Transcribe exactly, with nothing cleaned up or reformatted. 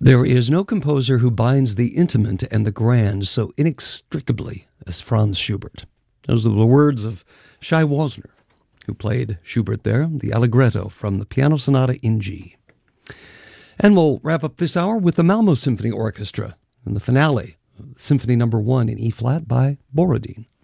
There is no composer who binds the intimate and the grand so inextricably as Franz Schubert. Those are the words of Shai Wozner, who played Schubert there, the Allegretto from the Piano Sonata in G. And we'll wrap up this hour with the Malmo Symphony Orchestra and the finale, Symphony Number One in E-flat by Borodin.